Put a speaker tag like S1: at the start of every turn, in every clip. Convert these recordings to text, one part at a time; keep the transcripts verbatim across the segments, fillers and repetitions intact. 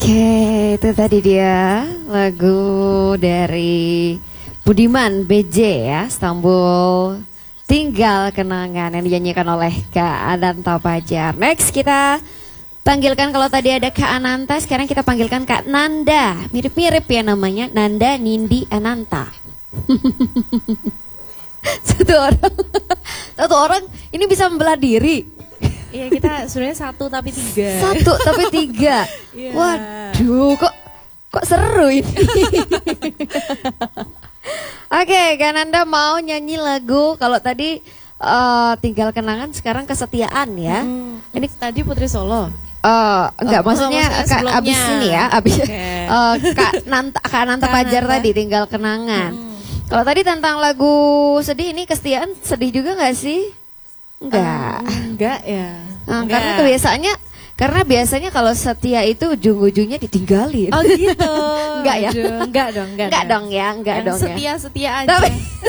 S1: Oke, itu tadi dia lagu dari Budiman B J ya, Istanbul Tinggal Kenangan yang dinyanyikan oleh Kak Ananta Fajar. Next kita panggilkan, kalau tadi ada Kak Ananta, sekarang kita panggilkan Kak Nanda. Mirip-mirip ya namanya, Nanda Nindi Ananta. Satu orang, satu orang ini bisa membelah diri.
S2: Iya, kita sebenarnya satu tapi tiga.
S1: Satu tapi tiga. Yeah. Waduh, kok kok seru ini. Oke, Kak Nanda mau nyanyi lagu, kalau tadi uh, Tinggal Kenangan, sekarang Kesetiaan ya.
S2: Hmm, ini tadi Putri Solo.
S1: Uh, enggak, oh, maksudnya, maksudnya Kak, abis ini ya, abis okay. uh, Kak Nanta, Kak Nanta Fajar tadi Tinggal Kenangan. Hmm. Kalau tadi tentang lagu sedih, ini Kesetiaan sedih juga nggak sih? Enggak.
S2: Um, enggak ya.
S1: Nah,
S2: enggak.
S1: Karena kebiasaannya, karena biasanya kalau setia itu ujung-ujungnya ditinggalin.
S2: Oh gitu.
S1: Enggak ya?
S2: Aduh, enggak dong, enggak.
S1: Enggak dong ya, enggak
S2: yang
S1: dong
S2: setia,
S1: ya.
S2: Setia-setia aja.
S1: Tapi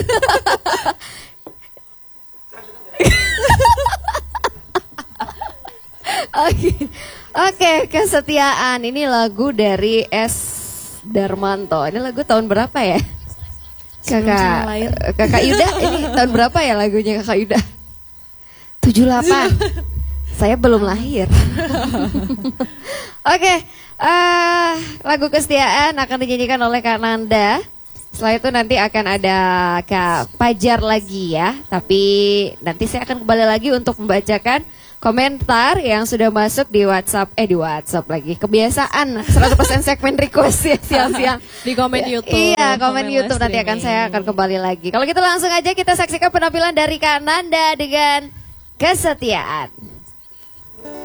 S1: Oke, oke, Kesetiaan. Ini lagu dari S. Darmanto. Ini lagu tahun berapa ya? Kakak, Kakak Yuda, ini tahun berapa ya lagunya Kakak Yuda? tujuh puluh delapan. Saya belum lahir. Oke, okay, uh, lagu Kesetiaan akan dinyanyikan oleh Kak Nanda. Setelah itu nanti akan ada Kak Fajar lagi ya. Tapi nanti saya akan kembali lagi untuk membacakan komentar yang sudah masuk di WhatsApp. Eh di WhatsApp lagi, kebiasaan seratus persen segmen request ya siang-siang.
S2: Di komen YouTube.
S1: Iya, komen, komen YouTube nanti akan saya akan kembali lagi. Kalau gitu langsung aja kita saksikan penampilan dari Kak Nanda dengan Kesetiaan.